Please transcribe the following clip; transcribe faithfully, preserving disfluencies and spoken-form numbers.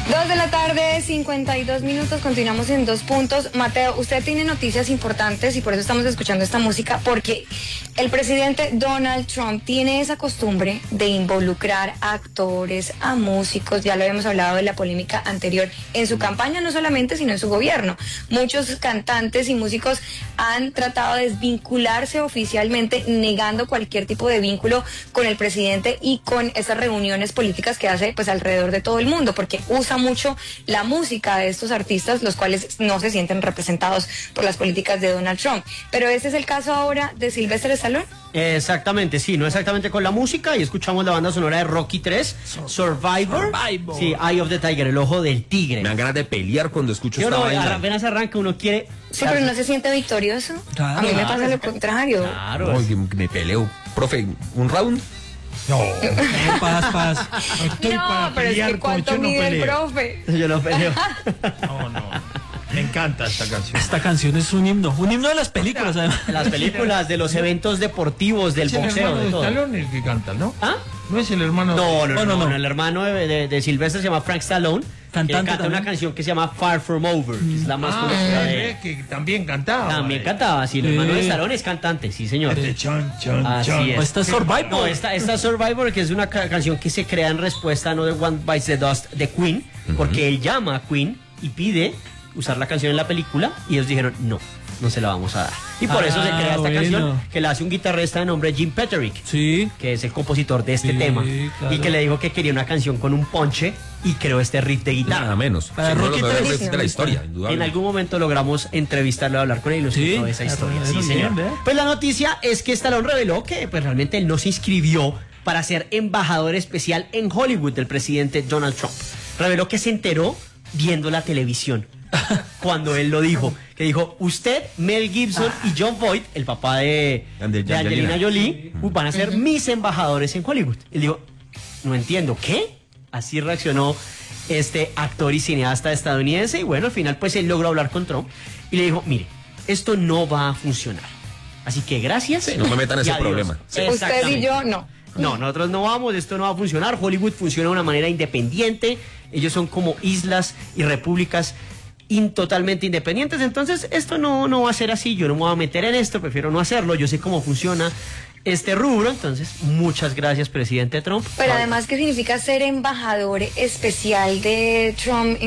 Dos de la tarde, cincuenta y dos minutos, continuamos en Dos Puntos. Mateo, usted tiene noticias importantes y por eso estamos escuchando esta música, porque el presidente Donald Trump tiene esa costumbre de involucrar a actores, a músicos, ya lo habíamos hablado de la polémica anterior, en su campaña no solamente, sino en su gobierno. Muchos cantantes y músicos han tratado de desvincularse oficialmente, negando cualquier tipo de vínculo con el presidente y con esas reuniones políticas que hace pues alrededor de todo el mundo, porque usa mucho la música de estos artistas, los cuales no se sienten representados por las políticas de Donald Trump. Pero ese es el caso ahora de Sylvester Stallone. Exactamente, sí, no exactamente con la música, y escuchamos la banda sonora de Rocky tres, Survivor, Survivor. Sí, Eye of the Tiger, el ojo del tigre. Me dan ganas de pelear cuando escucho Yo esta no, vaina. apenas arranca uno quiere... Sí, pero no se siente victorioso. Claro, a mí me claro. pasa lo contrario. Claro. Oye, me peleo. Profe, ¿un round? No, no, paz, paz. Estoy No, para pero es pelear, que cuánto coche, no mide el peleo. profe. Yo lo peleo. No, no. Me encanta esta canción. Esta canción es un himno, un himno de las películas, además. Las películas, de los eventos deportivos, del Es el boxeo, hermano de de todo. Stallone el que canta, ¿no? ¿Ah? No es el hermano No, de... no, no, no, no, no. El hermano de, de, de Sylvester se llama Frank Stallone. Cantante que canta también. una canción que se llama Far From Over, que es la más Ah, conocida eh, de él. que también cantaba. También eh. cantaba, sí, el hermano de Sí. Stallone es cantante, sí, señor. Este chon, chon, Así chon. es. O esta es Survivor. No, esta, esta Survivor, que es una ca- canción que se crea en respuesta a Another One Bites the Dust de Queen, porque él llama a Queen y pide usar la canción en la película, y ellos dijeron, no, no se la vamos a dar. Y por Ah, eso se crea esta bueno. canción, que la hace un guitarrista de nombre Jim Petterick, Sí. que es el compositor de este Sí, tema, claro. y que le dijo que quería una canción con un ponche, y creó este riff de guitarra. Nada menos. Para Sí, uno de Rocky los mejores tres. riffs de la historia, indudable. En algún momento logramos entrevistarlo, hablar con él y nos Sí, contó esa historia. claro, Sí, bien, señor. ¿eh? Pues la noticia es que Stallone reveló que pues realmente él no se inscribió para ser embajador especial en Hollywood del presidente Donald Trump. Reveló que se enteró viendo la televisión cuando él lo dijo, que dijo, usted, Mel Gibson y John Voight, el papá de, Ande- de Angelina Angelina. Jolie, uh, van a ser mis embajadores en Hollywood. Él dijo, no entiendo, ¿qué? Así reaccionó este actor y cineasta estadounidense, y bueno, al final pues él logró hablar con Trump y le dijo, mire, esto no va a funcionar. Así que gracias. Sí, no me metan y ese adiós. problema. Sí. Usted y Exactamente. yo, no. No, nosotros no vamos, esto no va a funcionar. Hollywood funciona de una manera independiente. Ellos son como islas y repúblicas in- totalmente independientes. Entonces, esto no, no va a ser así. Yo no me voy a meter en esto, prefiero no hacerlo. Yo sé cómo funciona este rubro. Entonces, muchas gracias, presidente Trump. Pero además, ¿qué significa ser embajador especial de Trump